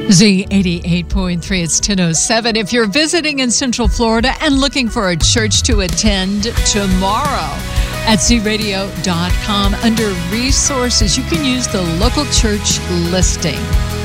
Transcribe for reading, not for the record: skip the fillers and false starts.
Z88.3, it's 10:07. If you're visiting in Central Florida and looking for a church to attend tomorrow, at zradio.com under resources, you can use the local church listing.